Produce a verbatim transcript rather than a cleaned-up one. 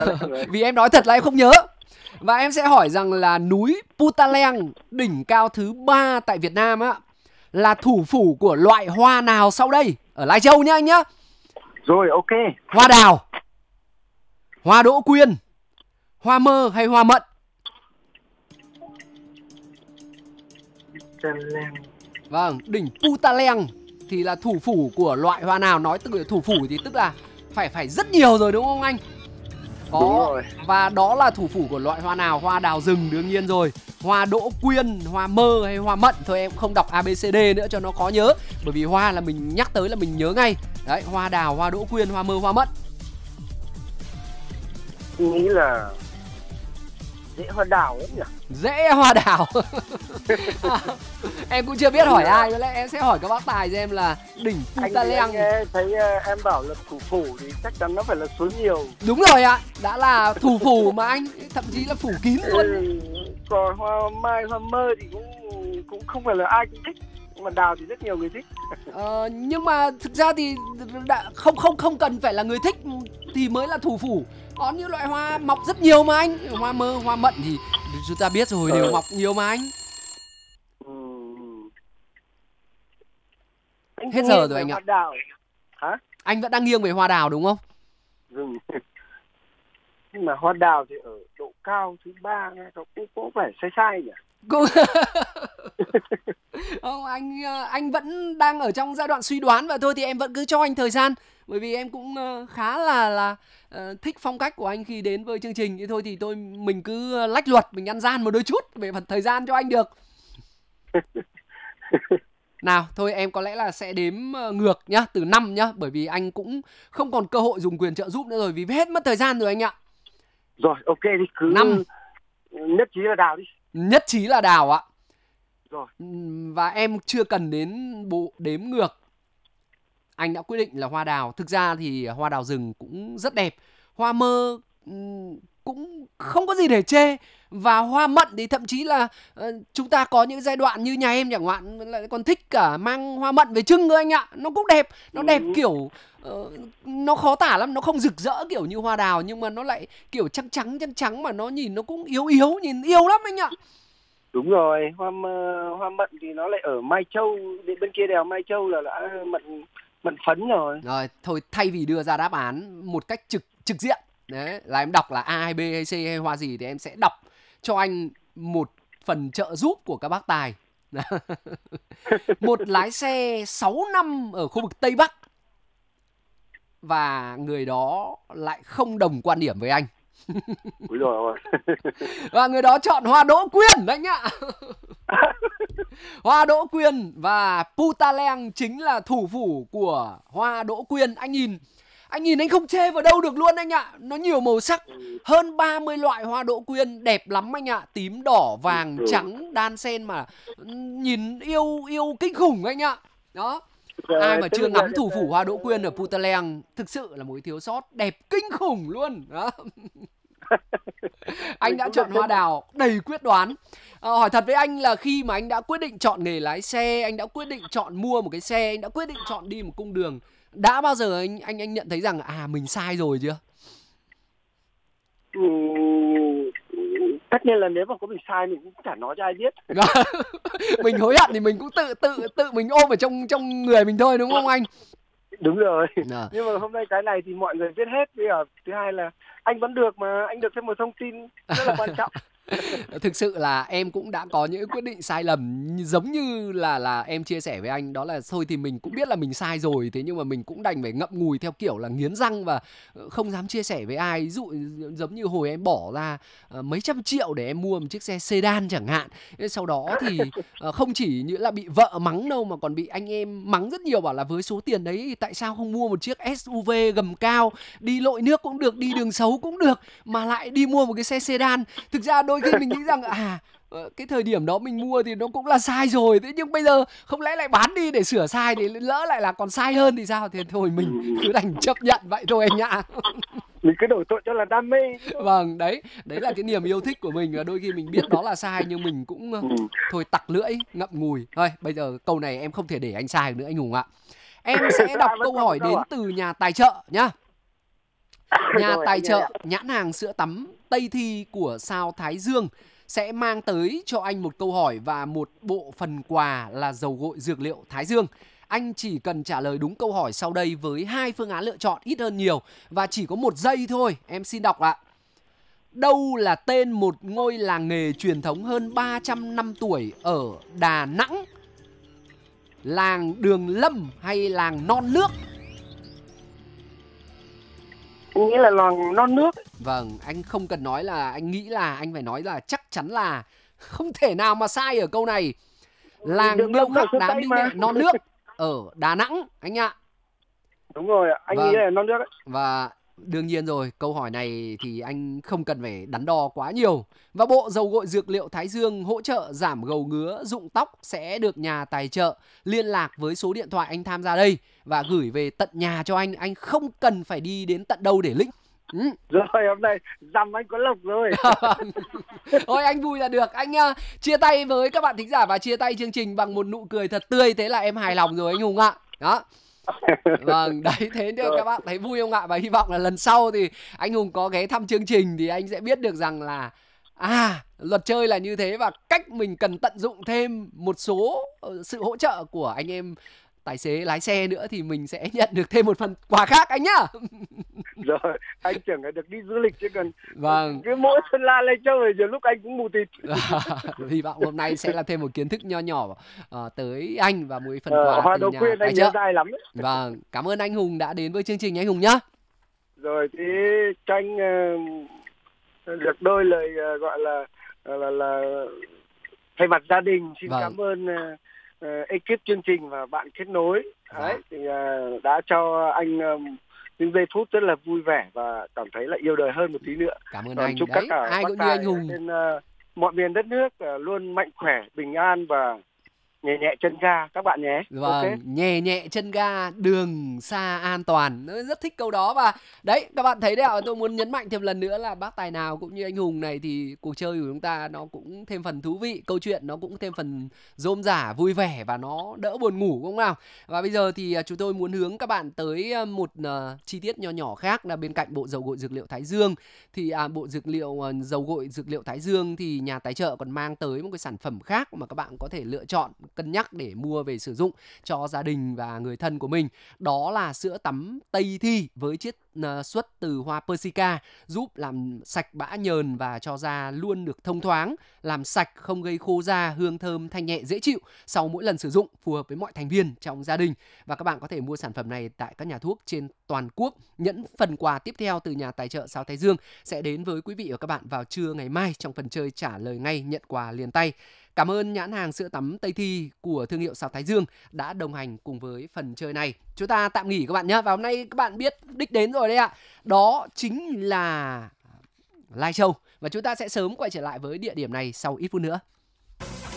Vì em nói thật là em không nhớ. Và em sẽ hỏi rằng là núi Putaleng, đỉnh cao thứ ba tại Việt Nam á, là thủ phủ của loại hoa nào sau đây? Ở Lai Châu nhá anh nhá. Rồi, ok. Hoa đào, hoa đỗ quyên, hoa mơ hay hoa mận? Vâng, đỉnh Putaleng thì là thủ phủ của loại hoa nào? Nói từ thủ phủ thì tức là phải phải rất nhiều rồi đúng không anh? Có. Đúng rồi. Và đó là thủ phủ của loại hoa nào? Hoa đào rừng đương nhiên rồi. Hoa đỗ quyên, hoa mơ hay hoa mận? Thôi em không đọc a bê xê đê nữa cho nó khó nhớ. Bởi vì hoa là mình nhắc tới là mình nhớ ngay. Đấy, hoa đào, hoa đỗ quyên, hoa mơ, hoa mận. Tôi nghĩ là dễ hoa đào lắm nhỉ? Dễ hoa đào. Em cũng chưa biết hỏi ai, lẽ em sẽ hỏi các bác tài xem là đỉnh Putaleng. Anh thấy em bảo là thủ phủ thì chắc chắn nó phải là số nhiều. Đúng rồi ạ, đã là thủ phủ mà anh, thậm chí là phủ kín luôn. Ừ, còn hoa mai, hoa mơ thì cũng cũng không phải là ai cũng thích, mà đào thì rất nhiều người thích. Ờ, nhưng mà thực ra thì đã, không không không cần phải là người thích thì mới là thủ phủ. Có những loại hoa mọc rất nhiều mà anh. Hoa mơ, hoa mận thì chúng ta biết rồi, đều mọc nhiều mà anh. Ừ. Anh Hết giờ rồi anh ạ. Hoa đào. Hả? Anh vẫn đang nghiêng về hoa đào đúng không? Dừng. Nhưng mà hoa đào thì ở độ cao thứ ba nghe nó cũng có phải sai sai nhỉ? Cũng... Không, anh anh vẫn đang ở trong giai đoạn suy đoán và thôi thì em vẫn cứ cho anh thời gian, bởi vì em cũng khá là là uh, thích phong cách của anh khi đến với chương trình. Thế thôi thì tôi mình cứ lách luật, mình ăn gian một đôi chút về phần thời gian cho anh được. Nào, thôi em có lẽ là sẽ đếm ngược nhá, từ năm nhá, bởi vì anh cũng không còn cơ hội dùng quyền trợ giúp nữa rồi vì hết mất thời gian rồi anh ạ. Rồi, ok đi, cứ năm. Nhất trí là đào đi. Nhất trí là đào ạ. Rồi. Và em chưa cần đến bộ đếm ngược. Anh đã quyết định là hoa đào. Thực ra thì hoa đào rừng cũng rất đẹp. Hoa mơ cũng không có gì để chê. Và hoa mận thì thậm chí là uh, chúng ta có những giai đoạn như nhà em chẳng hạn lại còn thích cả mang hoa mận về trưng cơ anh ạ. Nó cũng đẹp. Nó đẹp kiểu uh, nó khó tả lắm. Nó không rực rỡ kiểu như hoa đào, nhưng mà nó lại kiểu trắng trắng trắng trắng mà nó nhìn nó cũng yếu yếu, nhìn yêu lắm anh ạ. Đúng rồi, hoa hoa mận thì nó lại ở Mai Châu, bên kia đèo Mai Châu là đã mận mận phấn rồi. Rồi, thôi thay vì đưa ra đáp án một cách trực trực diện, đấy là em đọc là A hay B hay C hay hoa gì, thì em sẽ đọc cho anh một phần trợ giúp của các bác tài. Một lái xe sáu năm ở khu vực Tây Bắc và người đó lại không đồng quan điểm với anh. Úi dồi ôi. Và người đó chọn hoa đỗ quyên đấy nhá. Hoa đỗ quyên và Putaleng chính là thủ phủ của hoa đỗ quyên. Anh nhìn Anh nhìn anh không chê vào đâu được luôn anh ạ. Nó nhiều màu sắc, hơn ba mươi loại hoa đỗ quyên đẹp lắm anh ạ. Tím, đỏ, vàng, trắng, đan xen mà nhìn yêu yêu kinh khủng anh ạ. Đó. Ai mà chưa ngắm thủ phủ hoa đỗ quyên ở Putaleng thực sự là một cái thiếu sót đẹp kinh khủng luôn. Đó. Anh đã chọn hoa đào đầy quyết đoán. À, hỏi thật với anh là khi mà anh đã quyết định chọn nghề lái xe, anh đã quyết định chọn mua một cái xe, anh đã quyết định chọn đi một cung đường, đã bao giờ anh anh anh nhận thấy rằng à mình sai rồi chưa? Ừ, tất nhiên là nếu mà có mình sai mình cũng chả nói cho ai biết. Mình hối hận thì mình cũng tự tự tự mình ôm ở trong trong người mình thôi đúng không anh? Đúng rồi. À. Nhưng mà hôm nay cái này thì mọi người biết hết. Bây giờ thứ hai là anh vẫn được mà, anh được thêm một thông tin rất là quan trọng. Thực sự là em cũng đã có những quyết định sai lầm giống như là là em chia sẻ với anh, đó là thôi thì mình cũng biết là mình sai rồi, thế nhưng mà mình cũng đành phải ngậm ngùi theo kiểu là nghiến răng và không dám chia sẻ với ai. Ví dụ giống như hồi em bỏ ra mấy trăm triệu để em mua một chiếc xe sedan chẳng hạn, sau đó thì không chỉ như là bị vợ mắng đâu mà còn bị anh em mắng rất nhiều, bảo là với số tiền đấy tại sao không mua một chiếc ét u vê gầm cao, đi lội nước cũng được, đi đường xấu cũng được, mà lại đi mua một cái xe sedan. Thực ra đôi khi mình nghĩ rằng à cái thời điểm đó mình mua thì nó cũng là sai rồi, thế nhưng bây giờ không lẽ lại bán đi để sửa sai thì lỡ lại là còn sai hơn thì sao? Thì thôi mình cứ đành chấp nhận vậy thôi anh nhạ. Mình cứ đổ tội cho là đam mê. Vâng, đấy đấy là cái niềm yêu thích của mình, và đôi khi mình biết đó là sai nhưng mình cũng ừ. thôi tặc lưỡi ngậm ngùi thôi. Bây giờ câu này em không thể để anh sai nữa anh Hùng ạ. Em sẽ đọc câu hỏi đến từ nhà tài trợ nhá. Nhà Rồi tài anh nghe trợ ạ. nhãn hàng sữa tắm Tây Thi của sao Thái Dương sẽ mang tới cho anh một câu hỏi và một bộ phần quà là dầu gội dược liệu Thái Dương. Anh chỉ cần trả lời đúng câu hỏi sau đây với hai phương án lựa chọn, ít hơn nhiều, và chỉ có một giây thôi. Em xin đọc ạ. Đâu là tên một ngôi làng nghề truyền thống hơn ba trăm năm tuổi ở Đà Nẵng? Làng Đường Lâm hay làng Non Nước? Anh nghĩ là làng Non Nước. Vâng, anh không cần nói là anh nghĩ là, anh phải nói là chắc chắn là không thể nào mà sai ở câu này. Làng Đường điêu Lâm ở khắc Sơn đá Tây mỹ mà. nghệ Non Nước ở Đà Nẵng anh ạ. Đúng rồi ạ, anh nghĩ Vâng. là Non Nước ấy. Và đương nhiên rồi, câu hỏi này thì anh không cần phải đắn đo quá nhiều. Và bộ dầu gội dược liệu Thái Dương hỗ trợ giảm gầu ngứa, rụng tóc sẽ được nhà tài trợ liên lạc với số điện thoại anh tham gia đây và gửi về tận nhà cho anh. Anh không cần phải đi đến tận đâu để lĩnh. Ừ. Rồi hôm nay dăm anh có lộc rồi. Thôi anh vui là được. Anh uh, chia tay với các bạn thính giả và chia tay chương trình bằng một nụ cười thật tươi. Thế là em hài lòng rồi anh Hùng ạ. Đó. Vâng, đấy, thế nên các bạn thấy vui không ạ? Và hy vọng là lần sau thì anh Hùng có ghé thăm chương trình thì anh sẽ biết được rằng là à, luật chơi là như thế và cách mình cần tận dụng thêm một số sự hỗ trợ của anh em tài xế lái xe nữa thì mình sẽ nhận được thêm một phần quà khác anh nhá. Rồi, anh tưởng là được đi du lịch chứ cần. Vâng. Cái mỗi Sơn La Lai Châu rồi nhiều lúc anh cũng mù tịt. Hy vọng hôm nay sẽ là thêm một kiến thức nho nhỏ uh, tới anh và một phần ờ, quà Hoa từ Đỗ nhà Quyên tài anh trợ. nhớ dai lắm đấy. Vâng, cảm ơn anh Hùng đã đến với chương trình anh Hùng nhá. Rồi thì cho anh uh, được đôi lời uh, gọi là là, là thay mặt gia đình xin Vâng. cảm ơn uh, uh, ekip chương trình và bạn kết nối. Dạ. Đấy thì uh, đã cho anh uh, những giây phút rất là vui vẻ và cảm thấy là yêu đời hơn một tí nữa. Cảm ơn Còn anh. chúc Đấy, tất cả ai bác cũng như tài anh Hùng. trên uh, mọi miền đất nước uh, luôn mạnh khỏe, bình an và nhẹ nhẹ chân ga các bạn nhé. Vâng, Okay. nhẹ nhẹ chân ga, đường xa an toàn. Tôi rất thích câu đó. Và đấy, các bạn thấy đấy ạ, tôi muốn nhấn mạnh thêm lần nữa là bác tài nào cũng như anh Hùng này thì cuộc chơi của chúng ta nó cũng thêm phần thú vị, câu chuyện nó cũng thêm phần rôm rả, vui vẻ và nó đỡ buồn ngủ không nào. Và bây giờ thì chúng tôi muốn hướng các bạn tới một uh, chi tiết nho nhỏ khác là bên cạnh bộ dầu gội dược liệu Thái Dương thì à, bộ dược liệu uh, dầu gội dược liệu Thái Dương thì nhà tài trợ còn mang tới một cái sản phẩm khác mà các bạn có thể lựa chọn, cân nhắc để mua về sử dụng cho gia đình và người thân của mình. Đó là sữa tắm Tây Thi với chiết uh, xuất từ hoa Persica, giúp làm sạch bã nhờn và cho da luôn được thông thoáng, làm sạch không gây khô da, hương thơm thanh nhẹ dễ chịu sau mỗi lần sử dụng, phù hợp với mọi thành viên trong gia đình. Và các bạn có thể mua sản phẩm này tại các nhà thuốc trên toàn quốc. Những phần quà tiếp theo từ nhà tài trợ sao Thái Dương sẽ đến với quý vị và các bạn vào trưa ngày mai trong phần chơi trả lời ngay, nhận quà liền tay. Cảm ơn nhãn hàng sữa tắm Tây Thi của thương hiệu sao Thái Dương đã đồng hành cùng với phần chơi này. Chúng ta tạm nghỉ các bạn nhé. Và hôm nay các bạn biết đích đến rồi đấy ạ. Đó chính là Lai Châu. Và chúng ta sẽ sớm quay trở lại với địa điểm này sau ít phút nữa.